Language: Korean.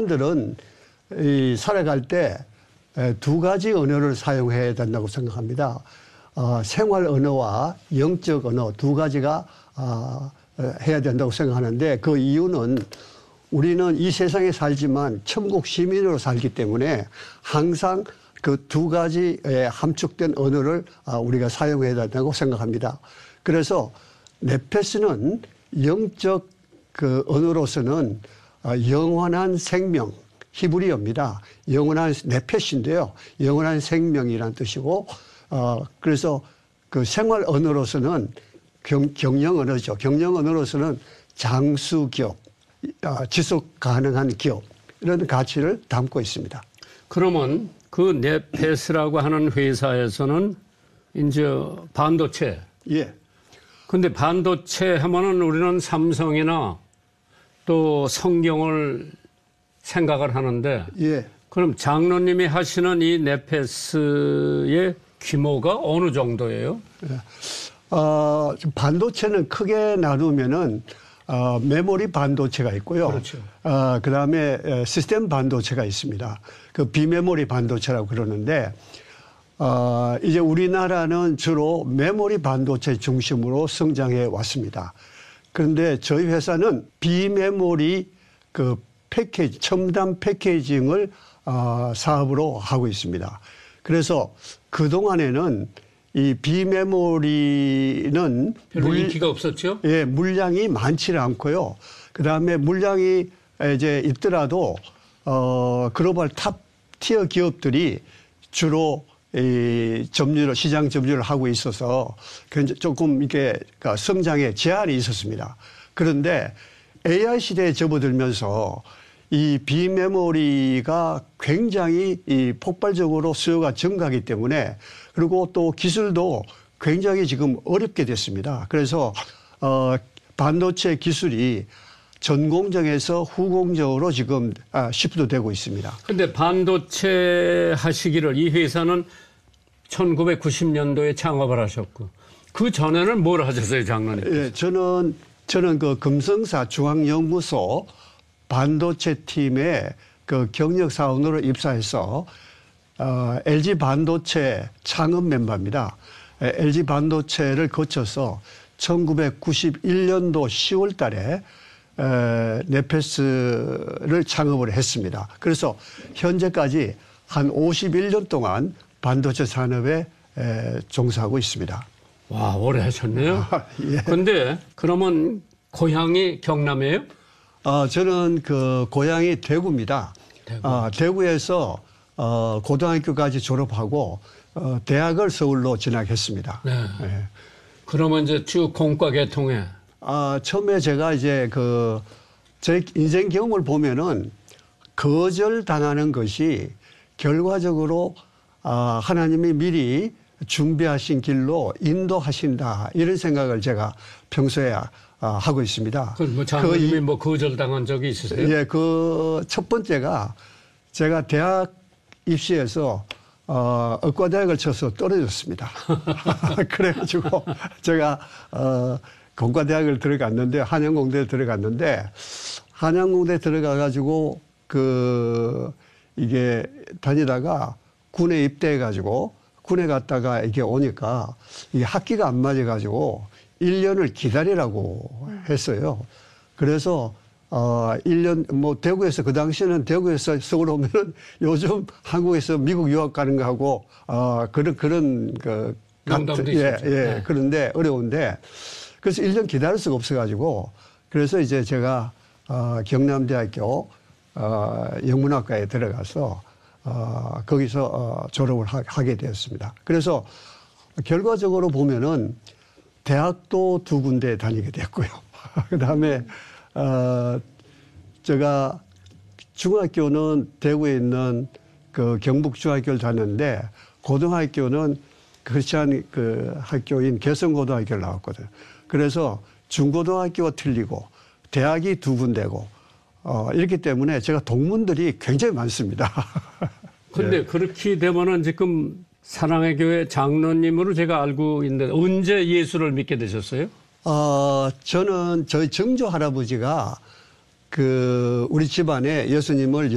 사람들은 살아갈 때 두 가지 언어를 사용해야 된다고 생각합니다. 생활 언어와 영적 언어 두 가지가 해야 된다고 생각하는데 그 이유는 우리는 이 세상에 살지만 천국 시민으로 살기 때문에 항상 그 두 가지에 함축된 언어를 우리가 사용해야 된다고 생각합니다. 그래서 네페스는 영적 그 언어로서는 영원한 생명, 히브리어입니다. 영원한 네페스인데요. 영원한 생명이라는 뜻이고, 그래서 그 생활 언어로서는 경영 언어죠. 경영 언어로서는 장수 기업, 지속 가능한 기업, 이런 가치를 담고 있습니다. 그러면 그 네페스라고 하는 회사에서는 이제 반도체. 예. 근데 반도체 하면은 우리는 삼성이나 또 성경을 생각을 하는데. 예. 그럼 장로님이 하시는 이 네페스의 규모가 어느 정도예요? 반도체는 크게 나누면은 메모리 반도체가 있고요. 그렇죠. 그다음에 시스템 반도체가 있습니다. 그 비메모리 반도체라고 그러는데 이제 우리나라는 주로 메모리 반도체 중심으로 성장해 왔습니다. 그런데 저희 회사는 비메모리 그 패키지, 첨단 패키징을 사업으로 하고 있습니다. 그래서 그동안에는 이 비메모리는 별로 인기가 없었죠? 예, 물량이 많지는 않고요. 그다음에 물량이 이제 있더라도 글로벌 탑 티어 기업들이 주로 이 점유율, 시장 점유율을 하고 있어서 조금 이게 성장에 제한이 있었습니다. 그런데 AI 시대에 접어들면서 이 비메모리가 굉장히 이 폭발적으로 수요가 증가하기 때문에 그리고 또 기술도 굉장히 지금 어렵게 됐습니다. 그래서 반도체 기술이 전공정에서 후공정으로 지금 시프트 되고 있습니다. 그런데 반도체 하시기를 이 회사는 1990년도에 창업을 하셨고 그 전에는 뭘 하셨어요, 장로님? 예, 저는 그 금성사 중앙연구소 반도체 팀에 그 경력 사원으로 입사해서 LG 반도체 창업 멤버입니다. LG 반도체를 거쳐서 1991년도 10월 달에 네페스를 창업을 했습니다. 그래서 현재까지 한 51년 동안 반도체 산업에 종사하고 있습니다. 와, 오래 하셨네요. 예. 근데 그러면 고향이 경남이에요? 저는 그 고향이 대구입니다. 대구에서 고등학교까지 졸업하고 대학을 서울로 진학했습니다. 네. 네. 그러면 이제 쭉 공과 계통에. 처음에 제가 이제 제 인생 경험을 보면은 거절당하는 것이 결과적으로 하나님이 미리 준비하신 길로 인도하신다 이런 생각을 제가 평소에 하고 있습니다. 뭐 장로님이 뭐 거절당한 적이 있으세요? 예, 그 첫 번째가 제가 대학 입시에서 의과대학을 쳐서 떨어졌습니다. 그래가지고 제가 공과대학을 들어갔는데 한양공대에 들어갔는데 한양공대 들어가가지고 이게 다니다가 군에 입대해가지고 군에 갔다가 이게 오니까 이게 학기가 안 맞아가지고 1년을 기다리라고 했어요. 그래서 1년 뭐 대구에서 그 당시에는 대구에서 서울 오면은 요즘 한국에서 미국 유학 가는 거하고 그런 농담도 예, 있었죠. 예. 네. 그런데 어려운데 그래서 1년 기다릴 수가 없어가지고 그래서 이제 제가 경남대학교 영문학과에 들어가서 거기서 졸업을 하게 되었습니다. 그래서 결과적으로 보면은 대학도 2군데 다니게 됐고요. 그다음에 제가 중학교는 대구에 있는 그 경북중학교를 다녔는데 고등학교는 크리스찬 학교인 개성고등학교를 나왔거든요. 그래서 중고등학교가 틀리고 대학이 2군데고 이렇기 때문에 제가 동문들이 굉장히 많습니다. 근데 예. 그렇게 되면은 지금 사랑의 교회 장로님으로 제가 알고 있는데 언제 예수를 믿게 되셨어요? 저는 저희 정조 할아버지가 우리 집안에 예수님을